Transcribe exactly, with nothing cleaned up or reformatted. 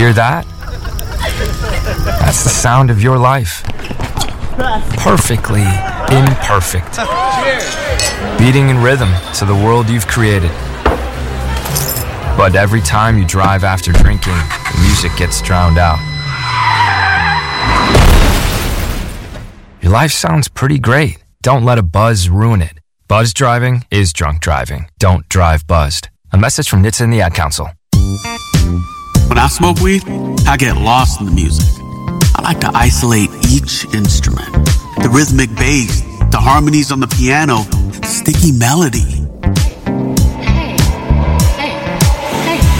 Hear that? That's the sound of your life. Perfectly imperfect. Beating in rhythm to the world you've created. But every time you drive after drinking, the music gets drowned out. Your life sounds pretty great. Don't let a buzz ruin it. Buzz driving is drunk driving. Don't drive buzzed. A message from N H T S A and the Ad Council. When I smoke weed, I get lost in the music. I like to isolate each instrument. The rhythmic bass, the harmonies on the piano, the sticky melody.